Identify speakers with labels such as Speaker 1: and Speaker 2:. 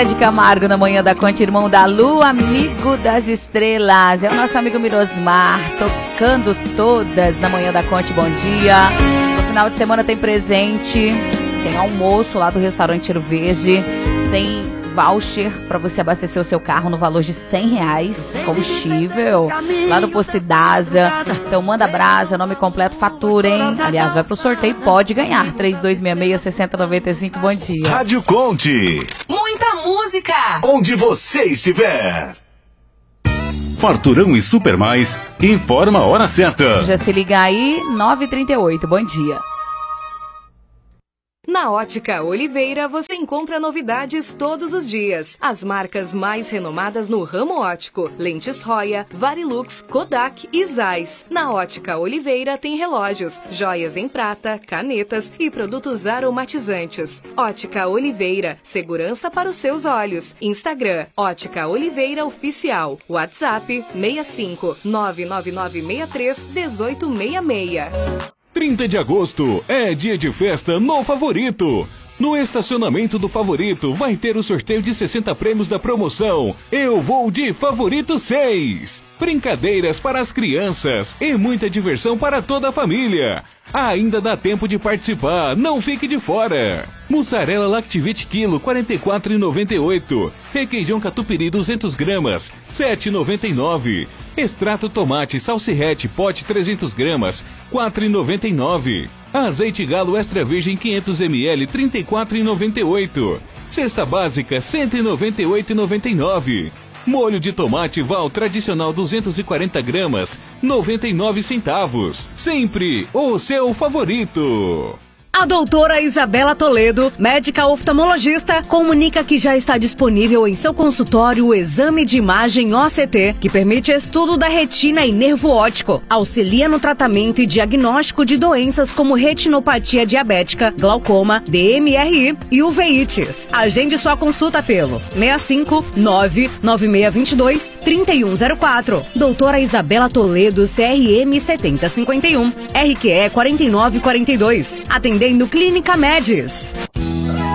Speaker 1: Zezé de Camargo na manhã da Conte, irmão da Lu, amigo das estrelas. É o nosso amigo Mirosmar, tocando todas na manhã da Conte, bom dia. No final de semana tem presente, tem almoço lá do restaurante Cheiro Verde, tem voucher para você abastecer o seu carro no valor de R$100, combustível, lá no Posto Idasa. Então manda brasa, nome completo, fatura, hein? Aliás, vai pro sorteio, pode ganhar. 3266-6095, bom dia.
Speaker 2: Rádio Conte.
Speaker 3: Muita música.
Speaker 2: Onde você estiver.
Speaker 4: Farturão e Super Mais informa a hora certa.
Speaker 1: Já se liga aí, 9h38, bom dia.
Speaker 5: Na Ótica Oliveira você encontra novidades todos os dias. As marcas mais renomadas no ramo óptico: Lentes Roya, Varilux, Kodak e Zeiss. Na Ótica Oliveira tem relógios, joias em prata, canetas e produtos aromatizantes. Ótica Oliveira, segurança para os seus olhos. Instagram, Ótica Oliveira Oficial. WhatsApp, 65 99963 1866.
Speaker 6: 30 de agosto é dia de festa no Favorito. No estacionamento do Favorito vai ter o sorteio de 60 prêmios da promoção Eu Vou de Favorito 6. Brincadeiras para as crianças e muita diversão para toda a família. Ainda dá tempo de participar, não fique de fora. Mussarela Lactivite quilo, R$ 44,98. Requeijão catupiry 200 gramas, R$ 7,99. Extrato tomate salsirrete pote 300 gramas, R$ 4,99. Azeite galo extra virgem 500 ml, R$ 34,98. Cesta básica, R$ 198,99. Molho de tomate Val tradicional 240 gramas, 99 centavos. Sempre o seu favorito.
Speaker 5: A doutora Isabela Toledo, médica oftalmologista, comunica que já está disponível em seu consultório o exame de imagem OCT, que permite estudo da retina e nervo óptico, auxilia no tratamento e diagnóstico de doenças como retinopatia diabética, glaucoma, DMRI e uveites. Agende sua consulta pelo 65 99622 3104. Doutora Isabela Toledo, CRM 7051, RQE 4942. Atendendo Clínica Médis.